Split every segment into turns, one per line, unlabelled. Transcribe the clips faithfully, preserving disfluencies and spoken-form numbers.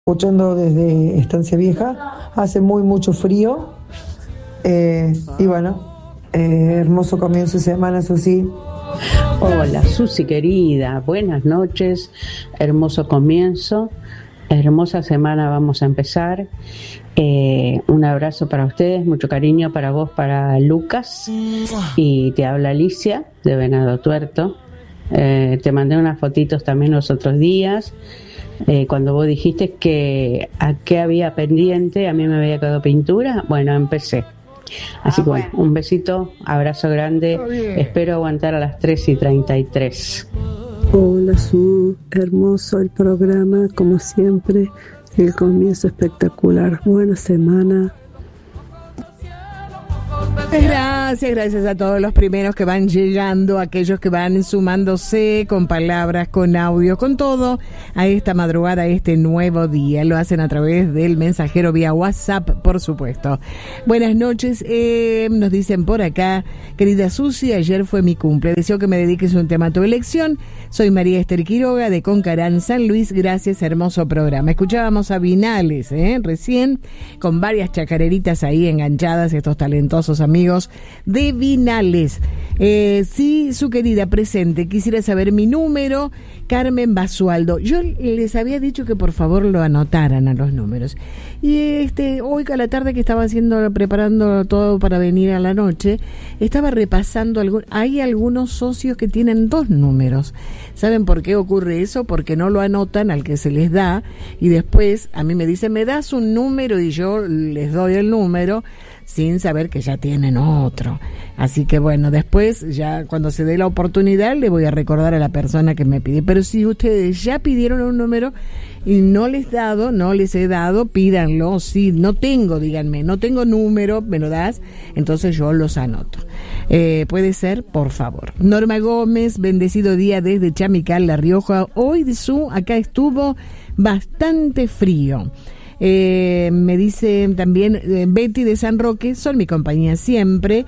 escuchando desde Estancia Vieja. Hace muy mucho frío eh, y bueno, eh, hermoso comienzo de semana, Susi.
Hola Susi querida, buenas noches, hermoso comienzo, hermosa semana vamos a empezar. Eh, un abrazo para ustedes, mucho cariño para vos, para Lucas, y te habla Alicia de Venado Tuerto. Eh, te mandé unas fotitos también los otros días. Eh, cuando vos dijiste que a qué había pendiente, a mí me había quedado pintura, bueno, empecé. Así que bueno, un besito, abrazo grande, espero aguantar a las tres y treinta y tres.
Hola Su, hermoso el programa, como siempre, el comienzo espectacular, buena semana.
Gracias, gracias a todos los primeros que van llegando, aquellos que van sumándose con palabras, con audio, con todo a esta madrugada, a este nuevo día. Lo hacen a través del mensajero vía WhatsApp, por supuesto. Buenas noches, eh, nos dicen por acá, querida Susi, ayer fue mi cumple, deseo que me dediques un tema a tu elección. Soy María Esther Quiroga de Concarán, San Luis, gracias, hermoso programa. Escuchábamos a Vinales, eh, recién, con varias chacareritas ahí enganchadas, estos talentosos amigos de Vinales. Eh, sí, su querida presente, quisiera saber mi número, Carmen Basualdo. Yo les había dicho que por favor lo anotaran a los números. Y este hoy a la tarde que estaba haciendo, preparando todo para venir a la noche, estaba repasando algo. Hay algunos socios que tienen dos números. ¿Saben por qué ocurre eso? Porque no lo anotan al que se les da y después a mí me dicen, me das un número y yo les doy el número sin saber que ya tienen otro. Así que bueno, después ya cuando se dé la oportunidad le voy a recordar a la persona que me pide. Pero si ustedes ya pidieron un número y no les he dado, no les he dado, pídanlo. Si no tengo, díganme, no tengo número, me lo das, entonces yo los anoto. Eh, puede ser, por favor. Norma Gómez, bendecido día desde Chamical, La Rioja. Hoy de su, acá estuvo bastante frío. Eh, me dice también eh, Betty de San Roque, son mi compañía siempre.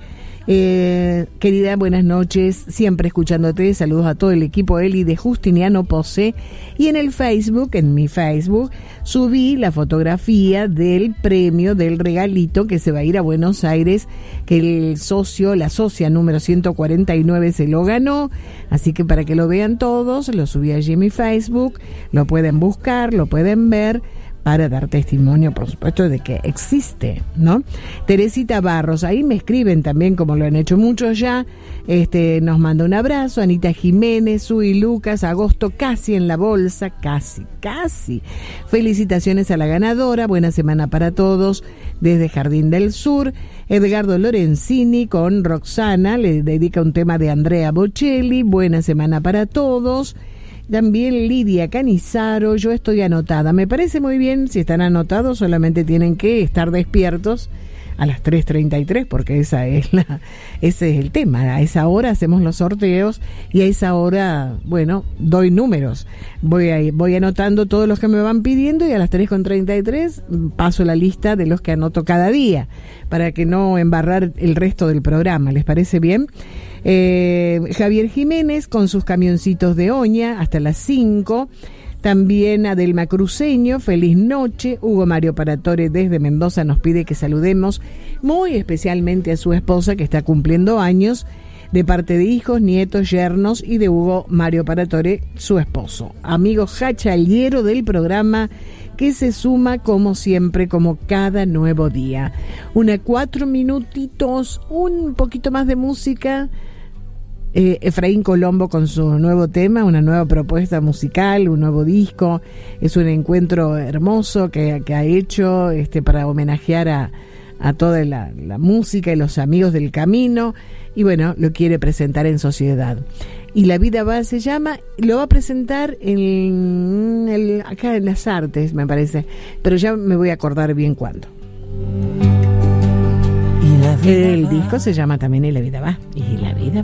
Eh, querida, buenas noches, siempre escuchándote. Saludos a todo el equipo Eli de Justiniano Pose. Y en el Facebook, en mi Facebook, subí la fotografía del premio, del regalito que se va a ir a Buenos Aires, que el socio, la socia número ciento cuarenta y nueve se lo ganó. Así que para que lo vean todos, lo subí allí en mi Facebook, lo pueden buscar, lo pueden ver, para dar testimonio, por supuesto, de que existe, ¿no? Teresita Barros, ahí me escriben también, como lo han hecho muchos ya, este, nos manda un abrazo. Anita Jiménez, Sui Lucas, agosto casi en la bolsa, casi, casi. Felicitaciones a la ganadora, buena semana para todos, desde Jardín del Sur. Edgardo Lorenzini con Roxana, le dedica un tema de Andrea Bocelli, buena semana para todos. También Lidia Canizaro, yo estoy anotada. Me parece muy bien, si están anotados solamente tienen que estar despiertos a las tres treinta y tres, porque esa es la, ese es el tema. A esa hora hacemos los sorteos y a esa hora, bueno, doy números. Voy a, voy anotando todos los que me van pidiendo y a las tres treinta y tres paso la lista de los que anoto cada día para que no embarrar el resto del programa. ¿Les parece bien? Eh, Javier Jiménez con sus camioncitos de Oña hasta las cinco. También Adelma Cruceño, feliz noche. Hugo Mario Paratore desde Mendoza nos pide que saludemos muy especialmente a su esposa que está cumpliendo años, de parte de hijos, nietos, yernos y de Hugo Mario Paratore, su esposo. Amigo hachaliero del programa que se suma como siempre, como cada nuevo día. Una cuatro minutitos, un poquito más de música. Eh, Efraín Colombo con su nuevo tema, una nueva propuesta musical, un nuevo disco. Es un encuentro hermoso que, que ha hecho este, para homenajear a, a toda la, la música y los amigos del camino. Y bueno, lo quiere presentar en sociedad. Y La Vida Va se llama, lo va a presentar en el, acá en Las Artes, me parece. Pero ya me voy a acordar bien cuándo. El disco se llama también Y la Vida Va. Y la Vida